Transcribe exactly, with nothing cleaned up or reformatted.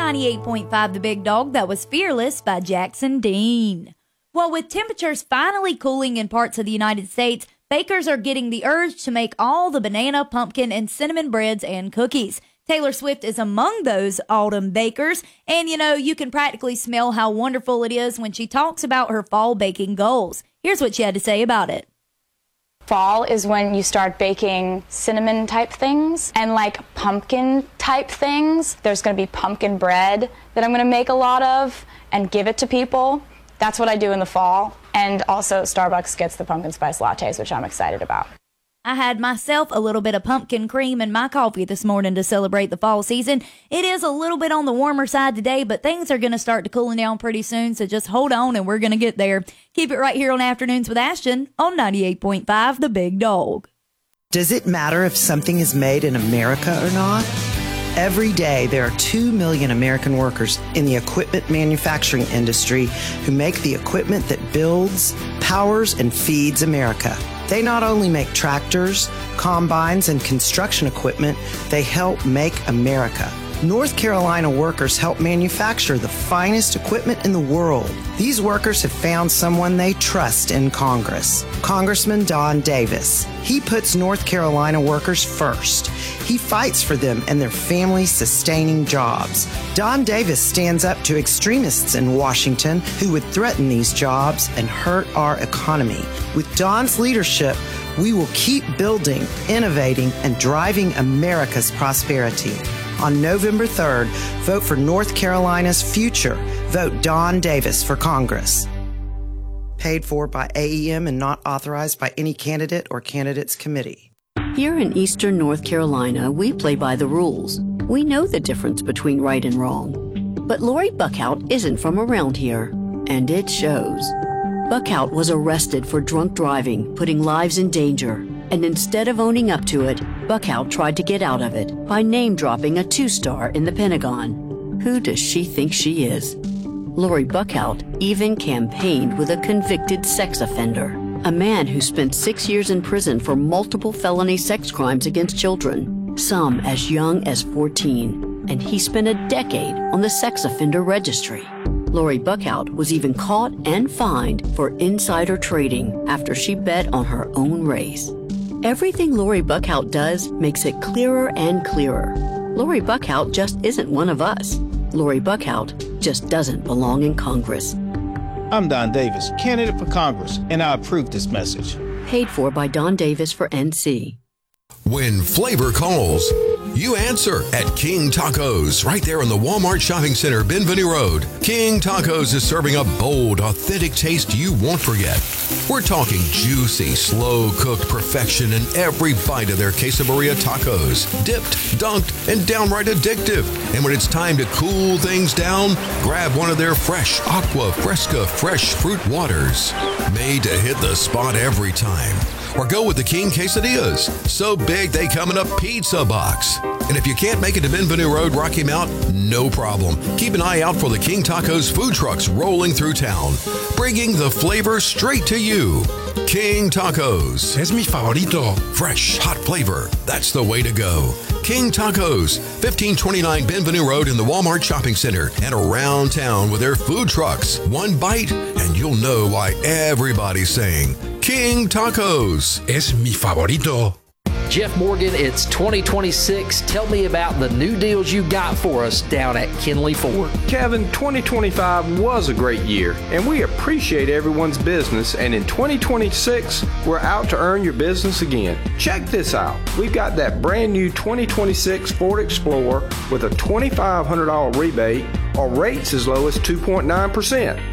ninety-eight point five The Big Dog, that was Fearless by Jackson Dean. Well, with temperatures finally cooling in parts of the United States, bakers are getting the urge to make all the banana, pumpkin, and cinnamon breads and cookies. Taylor Swift is among those autumn bakers, and you know, you can practically smell how wonderful it is when she talks about her fall baking goals. Here's what she had to say about it. Fall is when you start baking cinnamon type things and like pumpkin type things. There's going to be pumpkin bread that I'm going to make a lot of and give it to people. That's what I do in the fall. And also Starbucks gets the pumpkin spice lattes, which I'm excited about. I had myself a little bit of pumpkin cream in my coffee this morning to celebrate the fall season. It is a little bit on the warmer side today, but things are going to start to cooling down pretty soon, so just hold on and we're going to get there. Keep it right here on Afternoons with Ashton on ninety-eight point five The Big Dog. Does it matter if something is made in America or not? Every day, there are two million American workers in the equipment manufacturing industry who make the equipment that builds, powers, and feeds America. They not only make tractors, combines, and construction equipment, they help make America. North Carolina workers help manufacture the finest equipment in the world. These workers have found someone they trust in Congress, Congressman Don Davis. He puts North Carolina workers first. He fights for them and their family-sustaining jobs. Don Davis stands up to extremists in Washington who would threaten these jobs and hurt our economy. With Don's leadership, we will keep building, innovating, and driving America's prosperity. On November third, vote for North Carolina's future. Vote Don Davis for Congress. Paid for by A E M and not authorized by any candidate or candidates committee. Here in Eastern North Carolina, we play by the rules. We know the difference between right and wrong. But Lori Buckhout isn't from around here, and it shows. Buckhout was arrested for drunk driving, putting lives in danger. And instead of owning up to it, Buckhout tried to get out of it by name-dropping a two-star in the Pentagon. Who does she think she is? Lori Buckhout even campaigned with a convicted sex offender, a man who spent six years in prison for multiple felony sex crimes against children, some as young as fourteen, and he spent a decade on the sex offender registry. Lori Buckhout was even caught and fined for insider trading after she bet on her own race. Everything Lori Buckhout does makes it clearer and clearer. Lori Buckhout just isn't one of us. Lori Buckhout just doesn't belong in Congress. I'm Don Davis, candidate for Congress, and I approve this message. Paid for by Don Davis for N C. When flavor calls, you answer at King Tacos, right there in the Walmart Shopping Center, Benvenue Road. King Tacos is serving a bold, authentic taste you won't forget. We're talking juicy, slow-cooked perfection in every bite of their quesadilla tacos. Dipped, dunked, and downright addictive. And when it's time to cool things down, grab one of their fresh Aqua Fresca fresh fruit waters. Made to hit the spot every time. Or go with the King Quesadillas. So big they come in a pizza box. And if you can't make it to Benvenue Road, Rocky Mount, no problem. Keep an eye out for the King Tacos food trucks rolling through town, bringing the flavor straight to you. King Tacos. Es mi favorito. Fresh, hot flavor. That's the way to go. King Tacos, fifteen twenty-nine Benvenue Road in the Walmart Shopping Center and around town with their food trucks. One bite and you'll know why everybody's saying King Tacos. Es mi favorito. Jeff Morgan, it's twenty twenty-six. Tell me about the new deals you got for us down at Kinley Ford. Kevin, twenty twenty-five was a great year, and we appreciate everyone's business, and in twenty twenty-six, we're out to earn your business again. Check this out. We've got that brand new twenty twenty-six Ford Explorer with a twenty-five hundred dollars rebate or rates as low as two point nine percent.